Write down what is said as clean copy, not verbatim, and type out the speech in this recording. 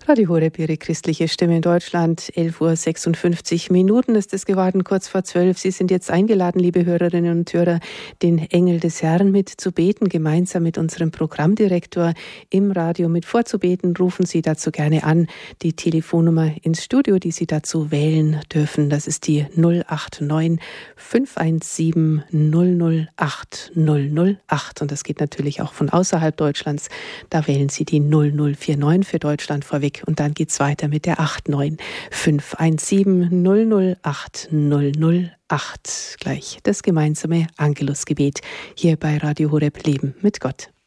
Radio Horeb, Ihre christliche Stimme in Deutschland. 11:56 Uhr ist es geworden, kurz vor 12. Sie sind jetzt eingeladen, liebe Hörerinnen und Hörer, den Engel des Herrn mitzubeten, gemeinsam mit unserem Programmdirektor im Radio mit vorzubeten. Rufen Sie dazu gerne an. Die Telefonnummer ins Studio, die Sie dazu wählen dürfen, das ist die 089 517 008 008. Und das geht natürlich auch von außerhalb Deutschlands. Da wählen Sie die 0049 für Deutschland vorweg. Und dann geht's weiter mit der 89 517 008 008. Gleich das gemeinsame Angelusgebet hier bei Radio Horeb Leben mit Gott.